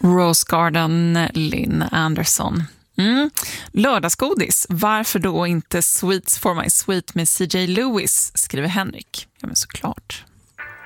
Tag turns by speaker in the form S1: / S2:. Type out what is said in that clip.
S1: Rose Garden, Lynn Anderson. Lördagsgodis. Varför då inte Sweets for my sweet med CJ Lewis, skriver Henrik. Ja, men såklart.